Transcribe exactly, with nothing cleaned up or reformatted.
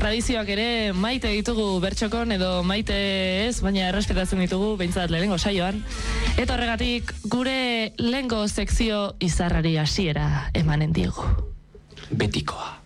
tradizioak ere maite ditugu bertxokon edo maite ez, baina errespetatzen ditugu behintzat lehenengo saioan. Eta horregatik gure lehengo sekzio izarrari hasiera emanen diegu. Betikoa.